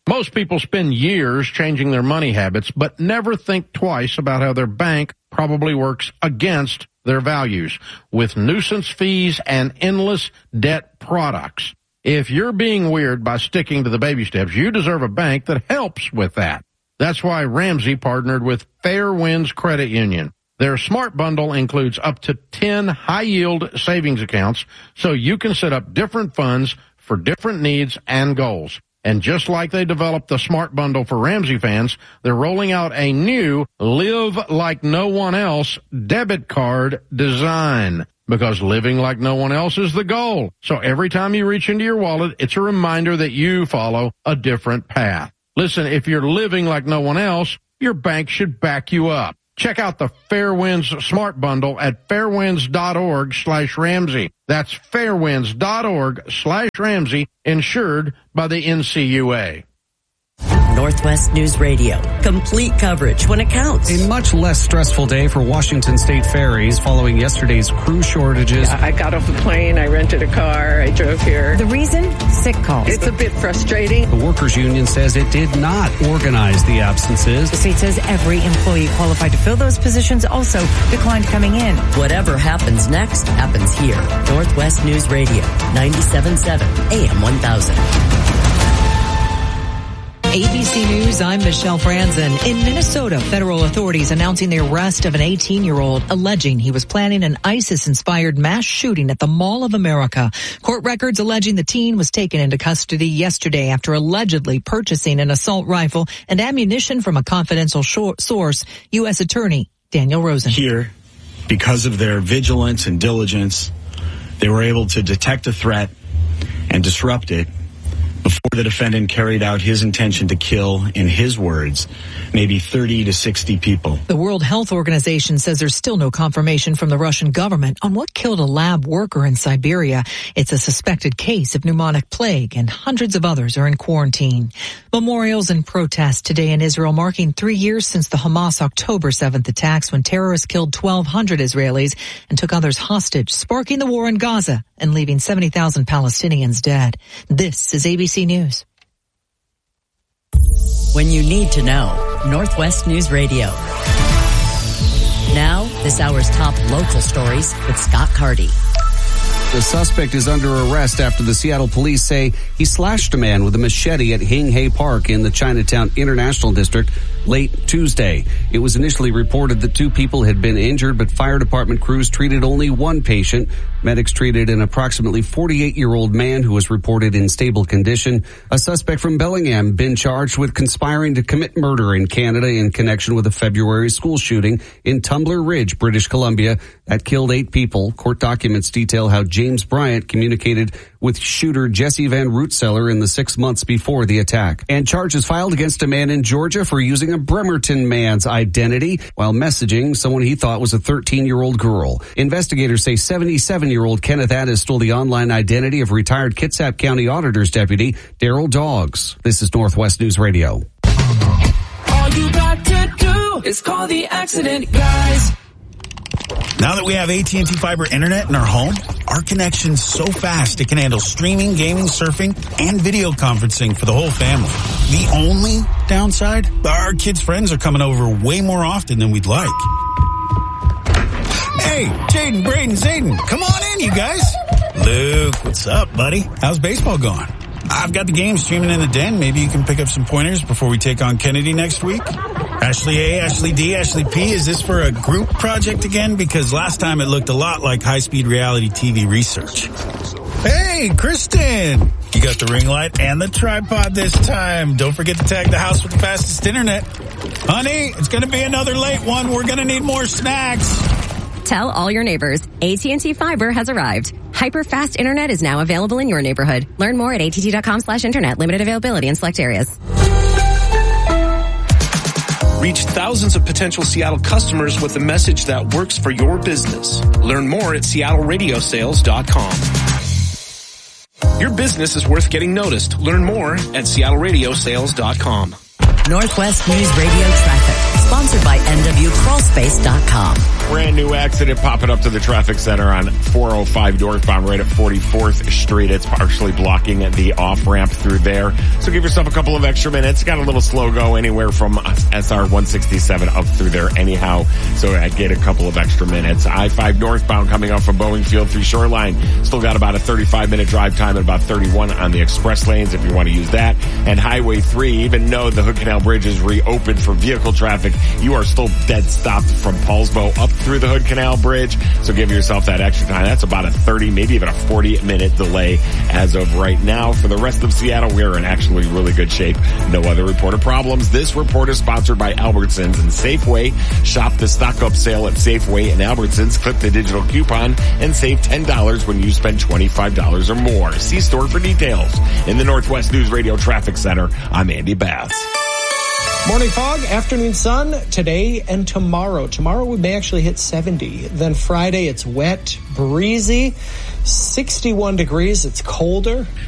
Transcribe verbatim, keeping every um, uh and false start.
Most people spend years changing their money habits, but never think twice about how their bank probably works against their values with nuisance fees and endless debt products. If you're being weird by sticking to the baby steps, you deserve a bank that helps with that. That's why Ramsey partnered with Fair Winds Credit Union. Their Smart Bundle includes up to ten high-yield savings accounts, so you can set up different funds for different needs and goals. And just like they developed the Smart Bundle for Ramsey fans, they're rolling out a new Live Like No One Else debit card design. Because living like no one else is the goal. So every time you reach into your wallet, it's a reminder that you follow a different path. Listen, if you're living like no one else, your bank should back you up. Check out the Fairwinds Smart Bundle at fairwinds.org slash Ramsey. That's fairwinds.org slash Ramsey, insured by the N C U A. Northwest News Radio. Complete coverage when it counts. A much less stressful day for Washington State ferries following yesterday's crew shortages. I got off the plane, I rented a car, I drove here. The reason? Sick calls. It's a bit frustrating. The workers' union says it did not organize the absences. The state says every employee qualified to fill those positions also declined coming in. Whatever happens next happens here. Northwest News Radio, ninety-seven point seven A M one thousand. A B C News, I'm Michelle Franzen. In Minnesota, federal authorities announcing the arrest of an eighteen-year-old alleging he was planning an ISIS-inspired mass shooting at the Mall of America. Court records alleging the teen was taken into custody yesterday after allegedly purchasing an assault rifle and ammunition from a confidential source, U S Attorney Daniel Rosen. Here, because of their vigilance and diligence, they were able to detect a threat and disrupt it before the defendant carried out his intention to kill, in his words, maybe thirty to sixty people. The World Health Organization says there's still no confirmation from the Russian government on what killed a lab worker in Siberia. It's a suspected case of pneumonic plague, and hundreds of others are in quarantine. Memorials and protests today in Israel marking three years since the Hamas October seventh attacks when terrorists killed twelve hundred Israelis and took others hostage, sparking the war in Gaza and leaving seventy thousand Palestinians dead. This is A B C News. When you need to know, Northwest News Radio. Now, this hour's top local stories with Scott Carty. The suspect is under arrest after the Seattle police say he slashed a man with a machete at Hing Hay Park in the Chinatown International District late Tuesday. It was initially reported that two people had been injured, but fire department crews treated only one patient. Medics treated an approximately forty-eight-year-old man who was reported in stable condition. A suspect from Bellingham been charged with conspiring to commit murder in Canada in connection with a February school shooting in Tumbler Ridge, British Columbia, that killed eight people. Court documents detail how James Bryant communicated with shooter Jesse Van Rootseller in the six months before the attack. And charges filed against a man in Georgia for using a Bremerton man's identity while messaging someone he thought was a thirteen-year-old girl. Investigators say seventy-seven-year-old Kenneth Addis stole the online identity of retired Kitsap County Auditor's Deputy Daryl Doggs. This is Northwest News Radio. All you got to do is call the accident guys. Now that we have A T and T Fiber Internet in our home, our connection's so fast it can handle streaming, gaming, surfing, and video conferencing for the whole family. The only downside? Our kids' friends are coming over way more often than we'd like. Hey, Jaden, Braden, Zayden, come on in, you guys. Luke, what's up, buddy? How's baseball going? I've got the game streaming in the den. Maybe you can pick up some pointers before we take on Kennedy next week. Ashley A, Ashley D, Ashley P, is this for a group project again? Because last time it looked a lot like high-speed reality T V research. Hey, Kristen! You got the ring light and the tripod this time. Don't forget to tag the house with the fastest internet. Honey, it's going to be another late one. We're going to need more snacks. Tell all your neighbors, A T and T Fiber has arrived. Hyper-fast internet is now available in your neighborhood. Learn more at att.com slash internet. Limited availability in select areas. Reach thousands of potential Seattle customers with a message that works for your business. Learn more at seattle radio sales dot com. Your business is worth getting noticed. Learn more at seattle radio sales dot com. Northwest News Radio traffic. Sponsored by N W Crawl Space dot com. Brand new accident popping up to the traffic center on four oh five northbound right at forty-fourth Street. It's partially blocking the off-ramp through there. So give yourself a couple of extra minutes. Got a little slow go anywhere from S R one sixty-seven up through there anyhow. So I get a couple of extra minutes. I five northbound coming up from Boeing Field through Shoreline. Still got about a thirty-five minute drive time and about thirty-one on the express lanes if you want to use that. And Highway three, even though the Hood Canal Bridge is reopened for vehicle traffic, you are still dead stopped from Paulsbo up through the Hood Canal Bridge. So give yourself that extra time. That's about a thirty, maybe even a forty minute delay as of right now. For the rest of Seattle, we're in actually really good shape. No other reported problems. This report is sponsored by Albertsons and Safeway. Shop the stock up sale at Safeway and Albertsons. Click the digital coupon and save ten dollars when you spend twenty-five dollars or more. See store for details. In the Northwest News Radio Traffic Center, I'm Andy Bass. Morning fog, afternoon sun, today and tomorrow. Tomorrow we may actually hit seventy. Then Friday it's wet, breezy, sixty-one degrees. It's colder.